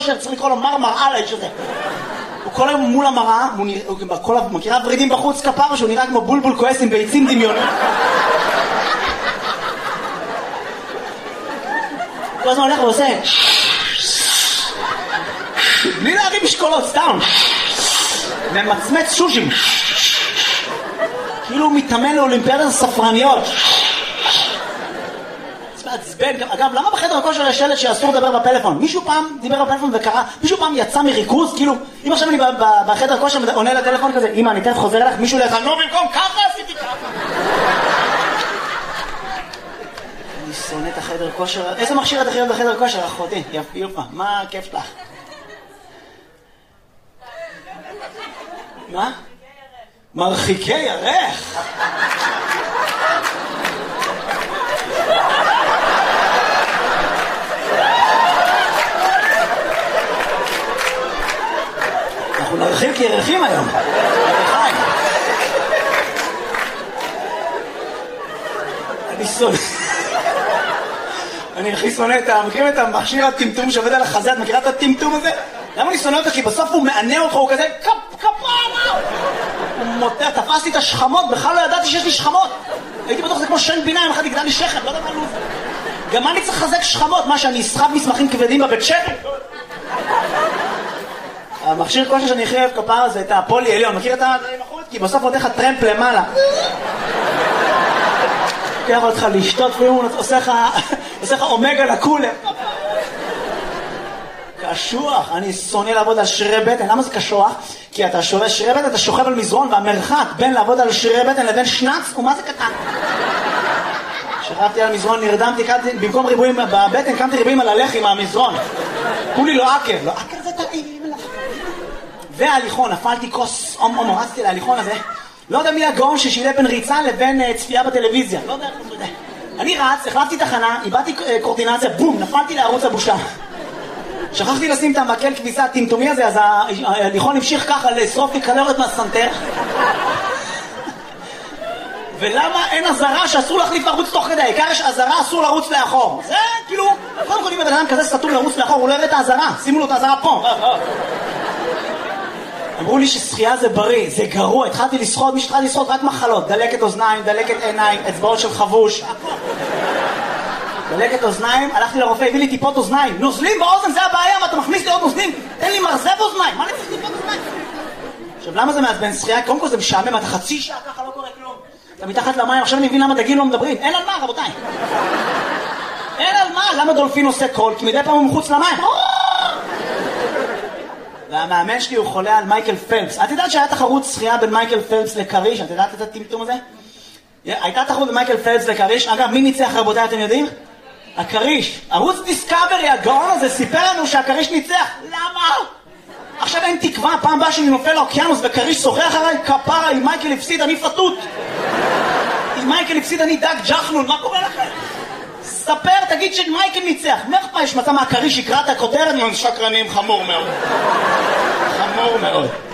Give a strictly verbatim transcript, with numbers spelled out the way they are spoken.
צריך לקרוא לו מר מראה לאיש הזה. הוא כל היום מול המראה, הוא מכירה ורידים בחוץ כפרה שהוא נראה כמו בולבול כועס עם ביצים דמיונות. כל הזמן הולך ועושה בלי להרים משקולות, סתם ומצמץ שושים כאילו הוא מתאמן לאולימפיאדת הספרניות. אגב, למה בחדר הכושר יש שלט שאסור לדבר בפלאפון? מישהו פעם דיבר בפלאפון וקרא, מישהו פעם יצא מריכוז, כאילו, אם עכשיו אני בחדר הכושר עונה לטלפון כזה, אמא, אני תכף חוזר אליך, מישהו לך, לא במקום, ככה עשיתי ככה. אני שונא את החדר כושר, איזה מכשיר את הכי אוהב בחדר כושר, אחותי? יפה, מה הכיף שלך? מה? מרחיקי ירך. אנחנו נרחיק ירחים היום. אני שונא. אני הכי שונא את ה... מכירים את המכשיר הטמטום שעובד על החזה? את מכירה את הטמטום הזה? למה אני שונא אותו? כי בסוף הוא מענה אותך, הוא כזה כפרה! הוא מותח, תפסתי את השכמות, בכלל לא ידעתי שיש לי שכמות. הייתי בטוח זה כמו שן ביניים, אחד יגדל לי שכם, לא יודע מה לוז. גם אני צריך לחזק שכמות, מה שאני אסחב מסמכים כבדים בבית שכם? המכשיר כושר שאני הכי אוהב כפרה זה את הפולי עליון, מכיר את המחורת? כי בסוף נותן לך טרמפ למעלה. לוקח אותך לשתות, והוא עושה לך אומגה לקולר. קשוח, אני שונא לעבוד על שרירי בטן. למה זה קשוח? כי אתה שווה שרירי בטן, אתה שוכב על מזרון, והמרחק בין לעבוד על שרירי בטן לבין שנץ הוא מה זה קטן. שכבתי על מזרון, נרדמתי, במקום ריבועים בבטן, קמתי ריבועים על הלחי מהמזרון. כולי לא עקר, לא עקר זה טעים. וההליכון, נפלתי כוס, אום אום, רצתי להליכון הזה. לא יודע מי הגאון ששילה בין ריצה לבין צפייה בטלוויזיה. לא יודע, לא יודע. אני רץ, החלפתי תחנה, איבדתי קורדינציה, בום, נפלתי לערוץ הבושה. שכחתי לשים את המקל כביסה הטמטומי הזה, אז ההליכון המשיך ככה לשרוף לי קלוריות מהסנטר. ולמה אין עזרה שאסור להחליף ערוץ תוך כדי? העיקר יש עזרה, אסור לרוץ לאחור. זה כאילו, קודם כל אם בן אדם כזה סתום לרוץ לאחור, הוא לא יראה את העזרה. שימו לו את העזרה פה. אמרו לי ששחייה זה בריא, זה גרוע. התחלתי לשחות, מי שהתחלתי לשחות רק מחלות. דלקת אוזניים, דלקת עיניים, אצבעות של חבוש. דלקת אוזניים, הלכתי לרופא, הביא לי טיפות אוזניים. נוזלים באוזן, זה הבעיה, מה אתה מכניס לי עוד נוזלים? תן לי מרזב אוזניים, מה אני צריך טיפות אוזניים? עכשיו, למה זה מעצבן שחייה? קודם כל זה משעמם, אתה חצי שעה ככה לא קורה כלום. אתה מתחת למים, עכשיו אני מבין למה דגים לא מדברים. אין על מה, רבותיי. אין על מה, למה דולפין עושה קול? כי מדי פעם הוא מחוץ למים. והמאמן שלי הוא חולה על מייקל פלפס. את יודעת שהיה תחרות שחייה בין מייקל פלפס לקריש? את יודעת את הטמטום הזה? הייתה תחרות בין מייקל פלפס לקריש. אגב, מי ניצח רבותיי, אתם יודעים? הקריש. ערוץ דיסקאברי, הגאון הזה, סיפר לנו שהקריש ניצח. למה? עכשיו אין תקווה, פעם באה שאני נופל לאוקיינוס וקריש שוחח עליי, כפרה, אם מייקל הפסיד אני פתות. אם מייקל הפסיד אני דג ג'חנון, מה קורה לכם? ספר, תגיד שמייקל ניצח. מאיך מה יש מצא מהקריש יקרא את הכותרת? שקרנים, חמור מאוד. חמור מאוד.